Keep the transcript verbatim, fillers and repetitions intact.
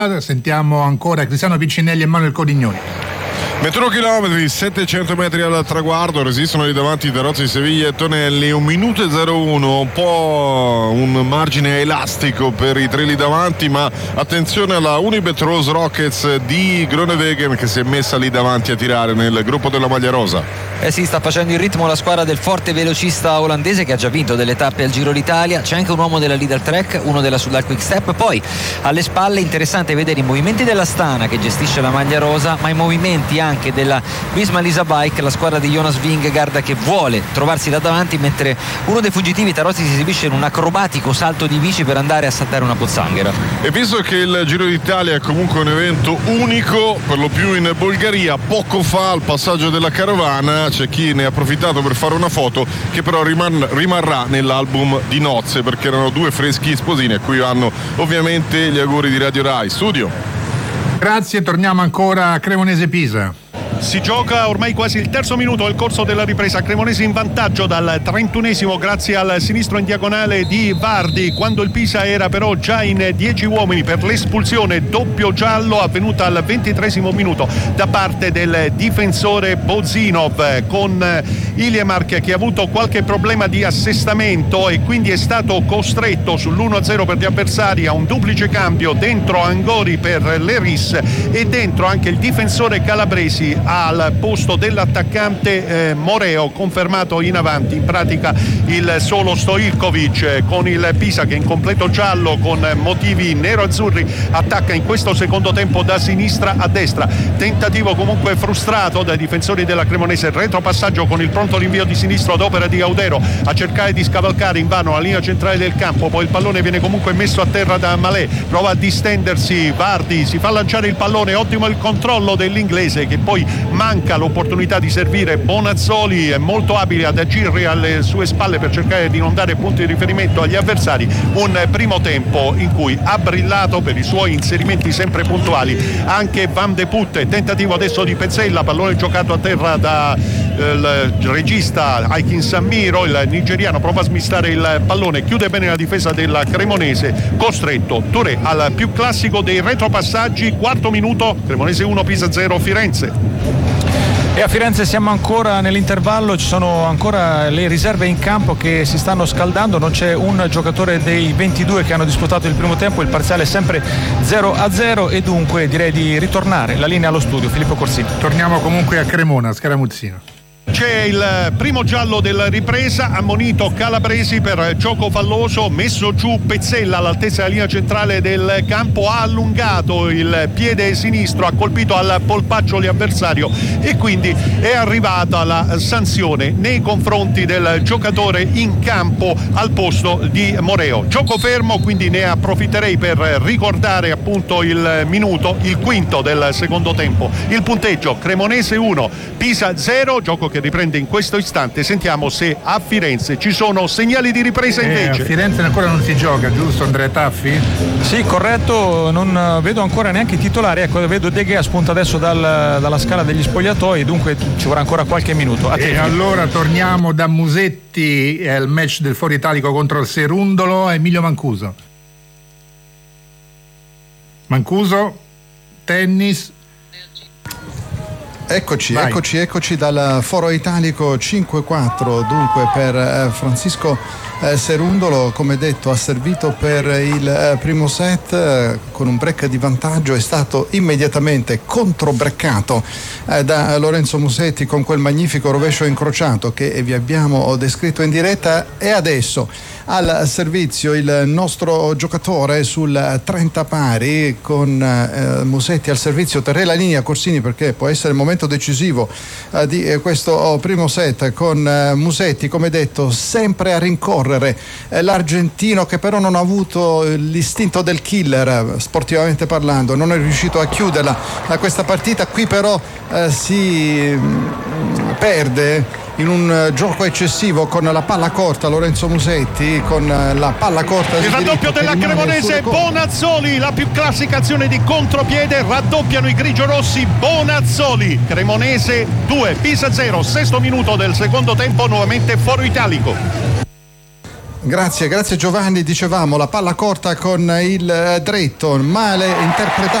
Sentiamo ancora Cristiano Piccinelli e Manuel Codignoni. ventuno chilometri, settecento metri al traguardo, resistono lì davanti Tarozzi, Seviglia e Tonelli, un minuto e zero uno, un po' un margine elastico per i tre lì davanti, ma attenzione alla Unibet Rose Rockets di Groenewegen che si è messa lì davanti a tirare nel gruppo della maglia rosa. Eh sì, sta facendo il ritmo la squadra del forte velocista olandese che ha già vinto delle tappe al Giro d'Italia. C'è anche un uomo della Lidl Trek, uno della Sudal Quick Step. Poi alle spalle interessante vedere i movimenti della Stana che gestisce la maglia rosa, ma i movimenti anche della Visma Lisa Bike, la squadra di Jonas Vingegaard, che vuole trovarsi da davanti, mentre uno dei fuggitivi, Tarozzi, si esibisce in un acrobatico salto di bici per andare a saltare una pozzanghera. E visto che il Giro d'Italia è comunque un evento unico, per lo più in Bulgaria, poco fa al passaggio della carovana c'è chi ne ha approfittato per fare una foto che però riman- rimarrà nell'album di nozze, perché erano due freschi sposini a cui vanno ovviamente gli auguri di Radio Rai. Studio. Grazie, torniamo ancora a Cremonese Pisa. Si gioca ormai quasi il terzo minuto del corso della ripresa, Cremonese in vantaggio dal trentunesimo grazie al sinistro in diagonale di Vardi, quando il Pisa era però già in dieci uomini per l'espulsione doppio giallo avvenuta al ventitresimo minuto da parte del difensore Bozinov, con Iliemark che ha avuto qualche problema di assestamento e quindi è stato costretto sull'uno a zero per gli avversari a un duplice cambio, dentro Angori per l'Eris e dentro anche il difensore Calabresi al posto dell'attaccante eh, Moreo, confermato in avanti in pratica il solo Stojkovic, eh, con il Pisa che in completo giallo con motivi nero-azzurri attacca in questo secondo tempo da sinistra a destra. Tentativo comunque frustrato dai difensori della Cremonese, retropassaggio con il pronto rinvio di sinistro ad opera di Audero a cercare di scavalcare invano la linea centrale del campo, poi il pallone viene comunque messo a terra da Malé, prova a distendersi Vardi, si fa lanciare il pallone, ottimo il controllo dell'inglese che poi manca l'opportunità di servire. Bonazzoli è molto abile ad agire alle sue spalle per cercare di non dare punti di riferimento agli avversari. Un primo tempo in cui ha brillato per i suoi inserimenti sempre puntuali anche Van de Putte, tentativo adesso di Pezzella, pallone giocato a terra da il regista Aikin Sammiro, il nigeriano prova a smistare il pallone, chiude bene la difesa della Cremonese, costretto Touré al più classico dei retropassaggi. Quarto minuto, Cremonese uno Pisa zero Firenze. E a Firenze siamo ancora nell'intervallo, ci sono ancora le riserve in campo che si stanno scaldando, non c'è un giocatore dei ventidue che hanno disputato il primo tempo, il parziale è sempre zero a zero e dunque direi di ritornare la linea allo studio. Filippo Corsini. Torniamo comunque a Cremona, Scaramuzzino. C'è il primo giallo della ripresa, ammonito Calabresi per gioco falloso, messo giù Pezzella all'altezza della linea centrale del campo, ha allungato il piede sinistro, ha colpito al polpaccio l'avversario e quindi è arrivata la sanzione nei confronti del giocatore in campo al posto di Moreo. Gioco fermo, quindi ne approfitterei per ricordare appunto il minuto, il quinto del secondo tempo. Il punteggio: Cremonese uno, Pisa zero, gioco che riprende in questo istante. Sentiamo se a Firenze ci sono segnali di ripresa invece. Eh, a Firenze ancora non si gioca, giusto Andrea Taffi? Sì, corretto, non vedo ancora neanche i titolari, ecco, vedo De Gea spunta adesso dal, dalla scala degli spogliatoi, dunque ci vorrà ancora qualche minuto. A te, e allora torniamo da Musetti al match del Foro Italico contro il Serundolo. Emilio Mancuso. Mancuso, tennis. Eccoci, Vai. eccoci, eccoci dal Foro Italico cinque quattro, dunque per eh, Francisco eh, Serundolo, come detto ha servito per il eh, primo set eh, con un break di vantaggio, è stato immediatamente controbreccato eh, da Lorenzo Musetti con quel magnifico rovescio incrociato che vi abbiamo descritto in diretta, e adesso al servizio il nostro giocatore sul trenta pari con eh, Musetti al servizio. Terrei la linea Corsini perché può essere il momento decisivo eh, di eh, questo oh, primo set con eh, Musetti, come detto, sempre a rincorrere eh, l'argentino, che però non ha avuto l'istinto del killer sportivamente parlando, non è riuscito a chiuderla a questa partita. Qui però eh, si mh, perde in un gioco eccessivo con la palla corta Lorenzo Musetti, con la palla corta il raddoppio della Cremonese. Bonazzoli, la più classica azione di contropiede, raddoppiano i grigiorossi. Bonazzoli, Cremonese due Pisa zero, sesto minuto del secondo tempo, nuovamente Foro Italico. Grazie, grazie Giovanni. Dicevamo la palla corta con il dritto, male interpretato